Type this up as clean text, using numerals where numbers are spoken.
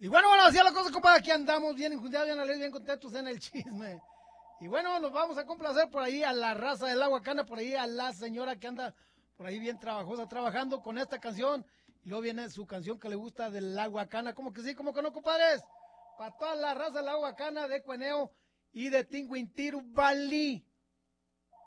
Y bueno, así es la cosa, compadre. Aquí andamos bien enjundiados, bien alegres, bien contentos en el chisme. Y bueno, nos vamos a complacer por ahí a la raza del agua cana, por ahí a la señora que anda por ahí bien trabajosa, trabajando con esta canción. Y luego viene su canción que le gusta del agua cana. ¿Cómo que sí? ¿Cómo que no, compadres? Para toda la raza del agua cana de Cueneo y de Tinguintiru Bali.